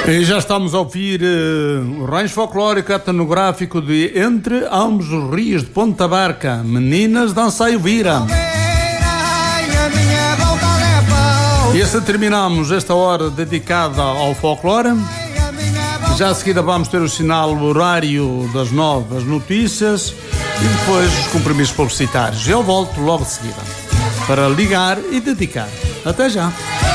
E já estamos a ouvir o rancho folclórico etnográfico de Entre Ambos os Rios de Ponta Barca. Meninas, dançai o vira. E assim terminamos esta hora dedicada ao folclore. Já a seguida vamos ter o sinal horário das novas notícias e depois os compromissos publicitários. Eu volto logo de seguida para ligar e dedicar. Até já.